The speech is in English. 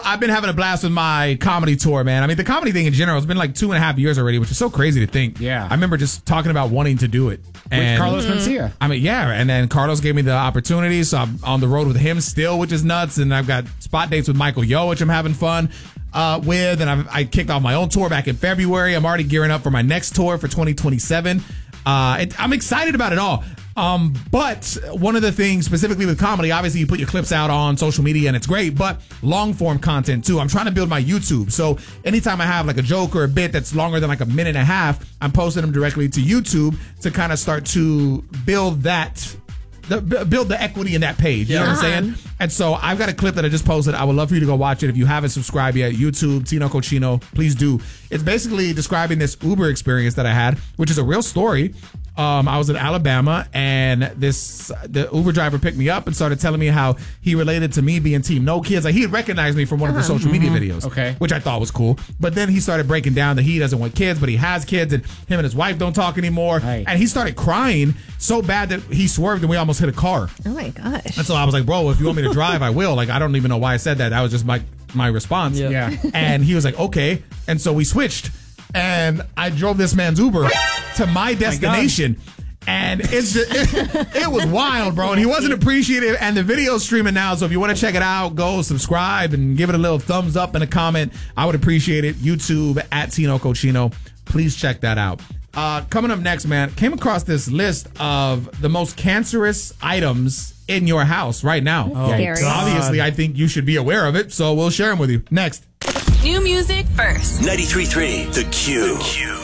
I've been having a blast with my comedy tour, man. I mean, the comedy thing in general, it's been like 2.5 years already, which is so crazy to think. Yeah. I remember just talking about wanting to do it. With Carlos Mencia. I mean, yeah. And then Carlos gave me the opportunity, so I'm on the road with him still, which is nuts. And I've got spot dates with Michael Yo, which I'm having fun with. And I kicked off my own tour back in February. I'm already gearing up for my next tour for 2027. I'm excited about it all. But one of the things specifically with comedy, obviously you put your clips out on social media and it's great, but long form content too. I'm trying to build my YouTube. So anytime I have like a joke or a bit that's longer than like a minute and a half, I'm posting them directly to YouTube to kind of start to build build the equity in that page. You know what I'm saying? And so I've got a clip that I just posted. I would love for you to go watch it. If you haven't subscribed yet, YouTube, Tino Cochino, please do. It's basically describing this Uber experience that I had, which is a real story. I was in Alabama, and the Uber driver picked me up and started telling me how he related to me being Team No Kids. Like, he had recognized me from one of the social media videos, which I thought was cool. But then he started breaking down that he doesn't want kids, but he has kids, and him and his wife don't talk anymore. Right. And he started crying so bad that he swerved and we almost hit a car. Oh my gosh! And so I was like, bro, if you want me to drive, I will. Like, I don't even know why I said that. That was just my response. Yeah. And he was like, okay. And so we switched. And I drove this man's Uber to my destination. And it was wild, bro. And he wasn't appreciative. And the video's streaming now. So if you want to check it out, go subscribe and give it a little thumbs up and a comment. I would appreciate it. YouTube at Tino Cochino. Please check that out. Coming up next, man, came across this list of the most cancerous items in your house right now. Scary. Obviously, I think you should be aware of it. So we'll share them with you next. New music first. 93.3 The Q.